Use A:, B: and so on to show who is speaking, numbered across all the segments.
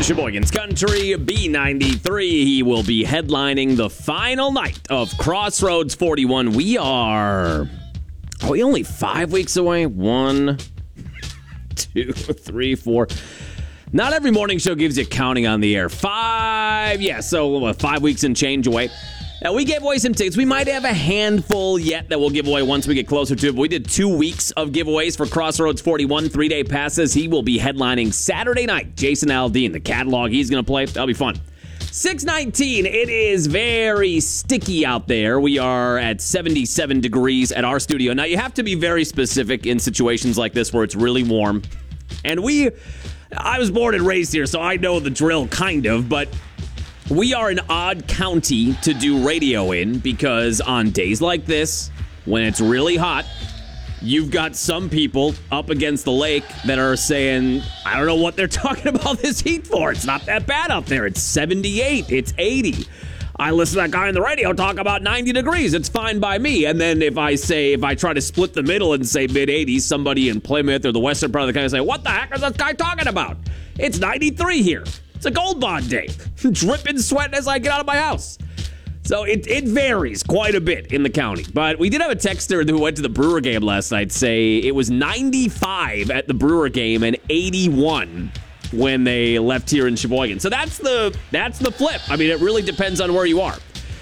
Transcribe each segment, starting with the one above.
A: Sheboygan's Country, B93. He will be headlining the final night of Crossroads 41. We are only 5 weeks away? 1, 2, 3, 4. Not every morning show gives you counting on the air. 5, so 5 weeks and change away. Now, we gave away some tickets. We might have a handful yet that we'll give away once we get closer to it. But we did 2 weeks of giveaways for Crossroads 41, 3-day passes. He will be headlining Saturday night. Jason Aldean, the catalog he's going to play. That'll be fun. 6:19, it is very sticky out there. We are at 77 degrees at our studio. Now, you have to be very specific in situations like this where it's really warm. And I was born and raised here, so I know the drill, kind of, but we are an odd county to do radio in because on days like this, when it's really hot, you've got some people up against the lake that are saying, I don't know what they're talking about this heat for. It's not that bad out there. It's 78. It's 80. I listen to that guy on the radio talk about 90 degrees. It's fine by me. And then if I try to split the middle and say mid-80s, somebody in Plymouth or the western part of the country say, what the heck is this guy talking about? It's 93 here. It's a Gold Bond day. Dripping sweat as I get out of my house. So it varies quite a bit in the county. But we did have a texter who went to the Brewer game last night say it was 95 at the Brewer game and 81 when they left here in Sheboygan. So that's the flip. I mean, it really depends on where you are.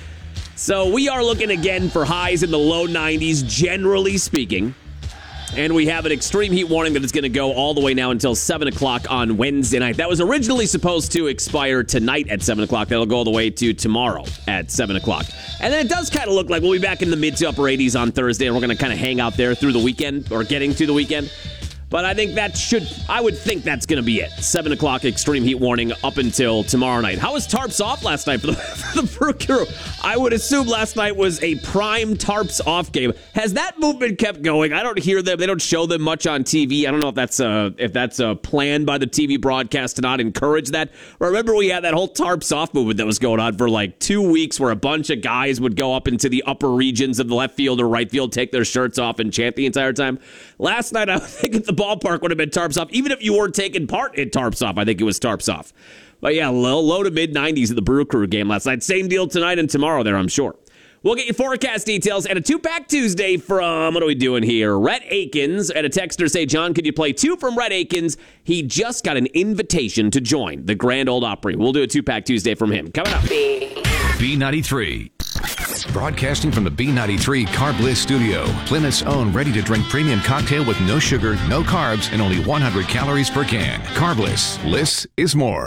A: So we are looking again for highs in the low 90s, generally speaking. And we have an extreme heat warning that is going to go all the way now until 7 o'clock on Wednesday night. That was originally supposed to expire tonight at 7 o'clock. That'll go all the way to tomorrow at 7 o'clock. And then it does kind of look like we'll be back in the mid to upper 80s on Thursday, and we're going to kind of hang out there through the weekend, or getting to the weekend. But I think I would think that's going to be it. 7 o'clock extreme heat warning up until tomorrow night. How was Tarps Off last night for the Brew Crew? I would assume last night was a prime Tarps Off game. Has that movement kept going? I don't hear them. They don't show them much on TV. I don't know if that's a plan by the TV broadcast to not encourage that. Remember we had that whole Tarps Off movement that was going on for like 2 weeks where a bunch of guys would go up into the upper regions of the left field or right field, take their shirts off and chant the entire time. Last night I was thinking the ballpark would have been Tarps Off. Even if you weren't taking part in Tarps Off, I think it was Tarps Off. But yeah, low to mid-90s at the Brew Crew game last night. Same deal tonight and tomorrow there, I'm sure. We'll get you forecast details and a 2-pack Tuesday from, what are we doing here? Rhett Akins. And a texter say, John, could you play 2 from Rhett Akins? He just got an invitation to join the Grand Ole Opry. We'll do a 2-pack Tuesday from him. Coming up.
B: B93. Broadcasting from the B93 Carbliss studio. Plymouth's own ready-to-drink premium cocktail with no sugar, no carbs, and only 100 calories per can. Carbliss. Less is more.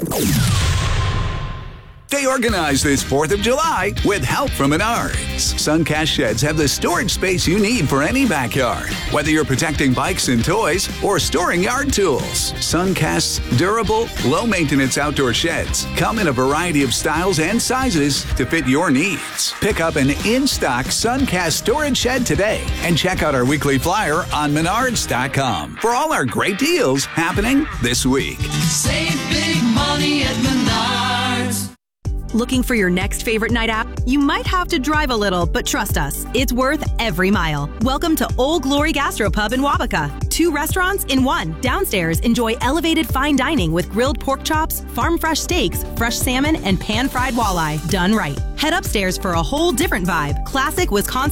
C: Stay organized this 4th of July with help from Menards. Suncast sheds have the storage space you need for any backyard. Whether you're protecting bikes and toys or storing yard tools, Suncast's durable, low-maintenance outdoor sheds come in a variety of styles and sizes to fit your needs. Pick up an in-stock Suncast storage shed today and check out our weekly flyer on Menards.com for all our great deals happening this week.
D: Save big money at Menards.
E: Looking for your next favorite night out? You might have to drive a little, but trust us, it's worth every mile. Welcome to Old Glory Gastropub in Wabaka. 2 restaurants in one. Downstairs, enjoy elevated fine dining with grilled pork chops, farm-fresh steaks, fresh salmon, and pan-fried walleye. Done right. Head upstairs for a whole different vibe. Classic Wisconsin